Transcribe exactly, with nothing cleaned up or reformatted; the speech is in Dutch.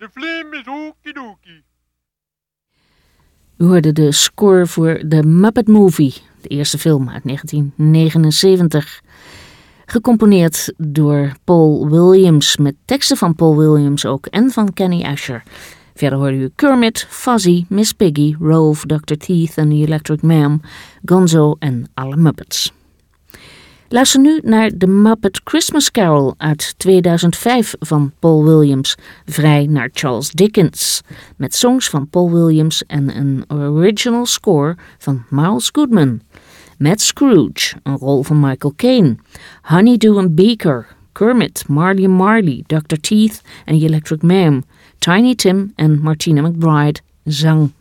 flame is okie-dokie. U hoorde de score voor The Muppet Movie, de eerste film uit negentien negenenzeventig. Gecomponeerd door Paul Williams, met teksten van Paul Williams ook en van Kenny Asher. Verder hoorde u Kermit, Fozzie, Miss Piggy, Rolf, dokter Teeth en The Electric Man, Gonzo en alle Muppets. Luister nu naar The Muppet Christmas Carol uit tweeduizend vijf van Paul Williams, vrij naar Charles Dickens, met songs van Paul Williams en een original score van Miles Goodman. Met Scrooge, een rol van Michael Caine, Honeydew en Beaker, Kermit, Marley and Marley, dokter Teeth en The Electric Man, Tiny Tim en Martina McBride, zang.